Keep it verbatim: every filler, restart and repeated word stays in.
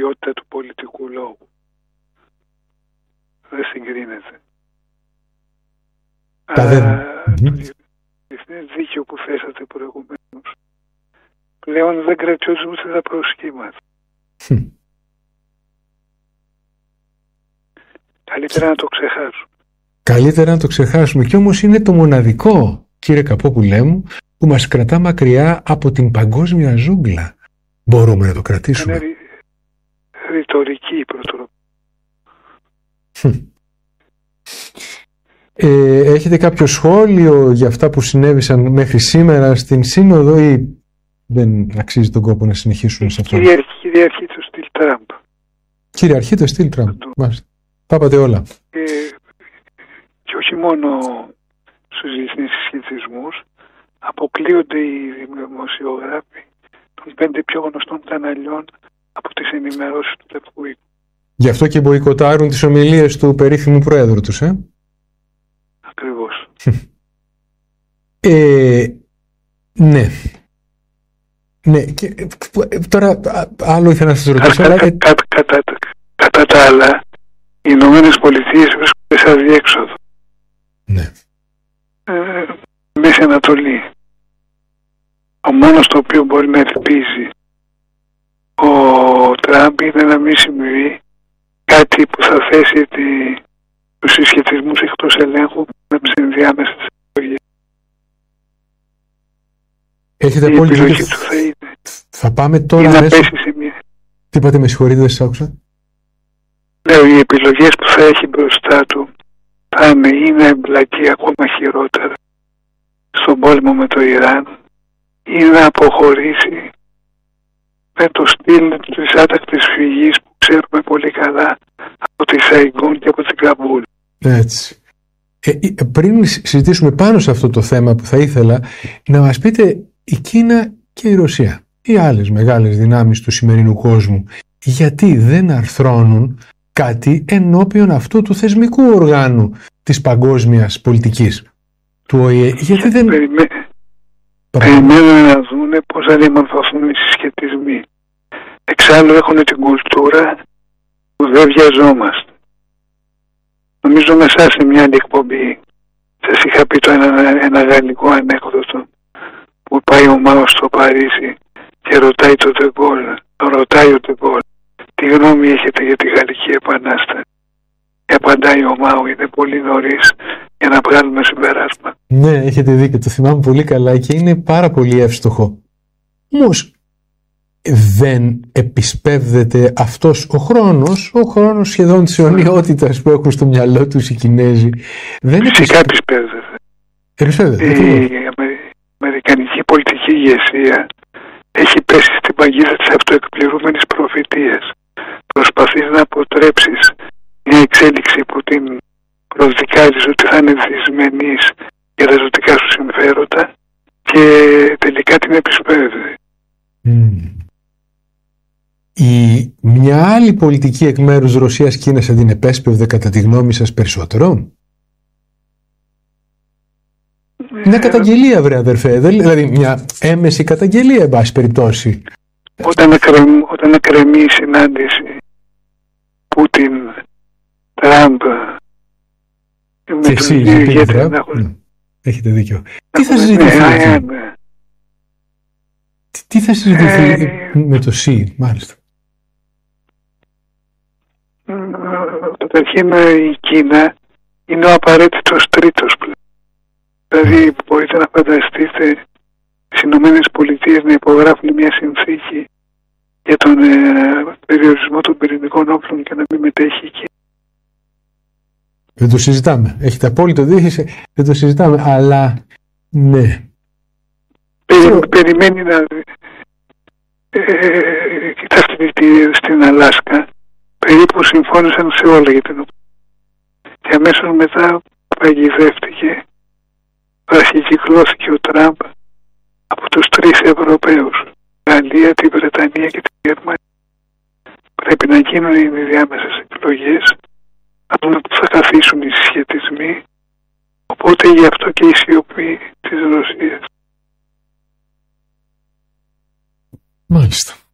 ποιότητα του πολιτικού λόγου. Δεν συγκρίνεται. Αλλά το διεθνές δίκαιο που θέσατε προηγουμένως πλέον δεν κρατιόζουν ούτε τα προσχήματα. Hm. Καλύτερα να το ξεχάσουμε. Καλύτερα να το ξεχάσουμε. Κι όμως είναι το μοναδικό, κύριε Καπόπουλέ μου, που μας κρατά μακριά από την παγκόσμια ζούγκλα. Μπορούμε να το κρατήσουμε. Είναι ρη, ρητορική η προτροπή. Hm. Ε, έχετε κάποιο σχόλιο για αυτά που συνέβησαν μέχρι σήμερα στην Σύνοδο ή δεν αξίζει τον κόπο να συνεχίσουμε σε αυτό? Κυριαρχεί το στυλ Τραμπ. Κυριαρχεί το στυλ Τραμπ. Μάλιστα. Τα είπατε όλα. Ε, και όχι μόνο στους διεθνείς συσχετισμούς, αποκλείονται οι δημοσιογράφοι των πέντε πιο γνωστών καναλιών από τις ενημερώσεις του Λευκού Οίκου. Γι' αυτό και μποϊκοτάρουν τις ομιλίες του περίφημου Προέδρου τους, ε? Ακριβώς. ε, ναι. Ναι. Και, τώρα άλλο ήθελα να σας ρωτήσω. Κατά, αλλά... κατά, κατά, κατά τα άλλα, οι Ηνωμένες Πολιτείες βρίσκονται σε αδιέξοδο. Ναι. Ε, Μέση Ανατολή. Ο μόνος το οποίο μπορεί να ελπίζει ο Τραμπ είναι να μην συμβεί κάτι που θα θέσει τη, τους συσχετισμούς εκτός ελέγχου με τις ενδιάμεσες εκλογές. Έχετε η απόλυτο επιλογή δίκιο. του θα είναι, Θα πάμε τώρα είναι να μέσα... πέσει σε μια... Τι είπατε, με συγχωρείτε, δεν σας άκουσα. Λέω, οι επιλογές που θα έχει μπροστά του θα είναι ή να εμπλακεί ακόμα χειρότερα στον πόλεμο με το Ιράν ή να αποχωρήσει με το στυλ της άτακτης φυγής που ξέρουμε πολύ καλά από τη Σαϊγκόν και από την Καμπούλ. Έτσι. Ε, πριν συζητήσουμε πάνω σε αυτό το θέμα που θα ήθελα να μας πείτε η Κίνα και η Ρωσία, οι άλλες μεγάλες δυνάμεις του σημερινού κόσμου, γιατί δεν αρθρώνουν κάτι ενώπιον αυτού του θεσμικού οργάνου της παγκόσμιας πολιτικής του Ο Ε Ε, γιατί δεν... Περιμέ... Περιμένουν να δούνε πώς θα διαμορφωθούν οι συσχετισμοί. Εξάλλου έχουν την κουλτούρα που δεν βιαζόμαστε. Νομίζω με εσάς σε μια άλλη εκπομπή σας είχα πει το ένα, ένα γαλλικό ανέκδοτο που πάει ο Μάο στο Παρίσι και ρωτάει το Ντεγκόλ, το ρωτάει ο Ντεγκόλ, τι γνώμη έχετε για τη Γαλλική Επανάσταση? Και απαντάει ο Μάο, είναι πολύ νωρίς για να βγάλουμε συμπεράσματα. Ναι, έχετε δίκιο, το θυμάμαι πολύ καλά και είναι πάρα πολύ εύστοχο. Όμως δεν επισπεύδεται αυτός ο χρόνος, ο χρόνος σχεδόν της αιωνιότητας που έχουν στο μυαλό τους οι Κινέζοι. Δεν Φυσικά επισπεύδεται. Επισπεύδεται. Η αμερικανική πολιτική ηγεσία έχει πέσει στην παγίδα της αυτοεκπληρούμενης προφητείας. Προσπαθείς να αποτρέψεις μια εξέλιξη που την προδικάζεις ότι θα είναι δυσμενής για τα ζωτικά σου συμφέροντα και τελικά την επισπεύδεται. Mm. Η μια άλλη πολιτική εκ μέρους Ρωσίας-Κίνας θα την επέσπευδε κατά τη γνώμη σας περισσότερο? Ε, μια καταγγελία, βρε αδερφέ, δηλαδή μια έμεση καταγγελία εν πάση περιπτώσει. Όταν, εκρεμ, όταν εκρεμεί η συνάντηση Πούτιν, Τραμπ και εσύ για Τραμπ, έχουν... έχετε δίκιο. Τι θα συζητηθεί? Ναι, ναι. Τι θα συζητηθεί ε... με το ΣΥ, μάλιστα? Καταρχήν η Κίνα είναι ο απαραίτητος τρίτος πλέον. Δηλαδή μπορείτε να φανταστείτε τις Ηνωμένες Πολιτείες να υπογράφουν μια συνθήκη για τον ε, περιορισμό των πυρηνικών όπλων και να μην μετέχει η Κίνα. Δεν το συζητάμε. Έχετε απόλυτο δίκιο, δεν το συζητάμε, αλλά ναι. Περι, περιμένει να δει. Ε, κοιτάξτε στην Αλάσκα περίπου συμφώνησαν σε όλα για την Ουκρανία. Και αμέσως μετά παγιδεύτηκε, αρχικυκλώθηκε ο Τραμπ από τους τρεις Ευρωπαίους, Γαλλία, τη Βρετανία και τη Γερμανία. Πρέπει να γίνουν οι διάμεσες εκλογές, να δούμε που θα καθίσουν οι συσχετισμοί, οπότε γι' αυτό και η σιωπή της Ρωσίας. Μάλιστα.